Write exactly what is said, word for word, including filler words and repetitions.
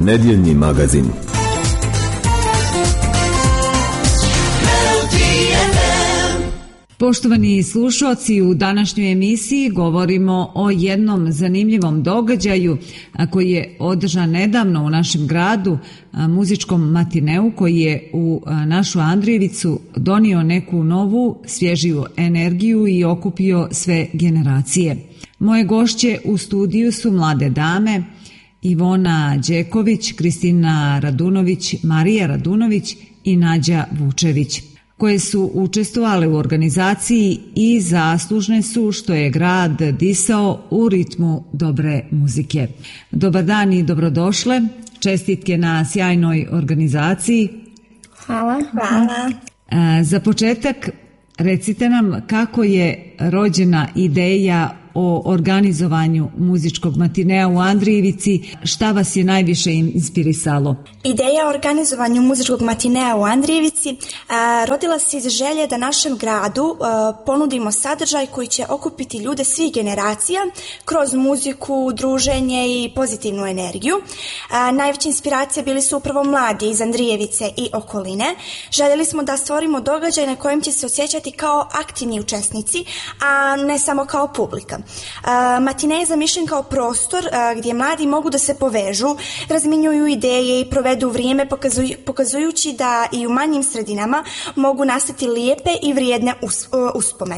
Nedjeljni magazin. Poštovani slušalci, u današnjoj emisiji govorimo o jednom zanimljivom događaju koji je održan nedavno u našem gradu, muzičkom matineu koji je u našu Andrijevicu donio neku novu, svježiju energiju i okupio sve generacije. Moje gošće u studiju su mlade dame Ivona Đeković, Kristina Radunović, Marija Radunović i Nađa Vučević, koje su učestvovale u organizaciji i zaslužne su što je grad disao u ritmu dobre muzike. Dobar dan i dobrodošle. Čestitke na sjajnoj organizaciji. Hvala. Hvala. Za početak recite nam kako je rođena ideja o organizovanju muzičkog matinea u Andrijevici, šta vas je najviše inspirisalo? Ideja o organizovanju muzičkog matinea u Andrijevici a, rodila se iz želje da našem gradu a, ponudimo sadržaj koji će okupiti ljude svih generacija kroz muziku, druženje i pozitivnu energiju. A, najveća inspiracija bili su upravo mladi iz Andrijevice i okoline. Željeli smo da stvorimo događaj na kojem će se osjećati kao aktivni učesnici, a ne samo kao publika. Uh, matinej je zamišljen kao prostor uh, gdje mladi mogu da se povežu, razminjuju ideje i provedu vrijeme pokazuj, pokazujući da i u manjim sredinama mogu nastati lijepe i vrijedne us, uh, uspomene.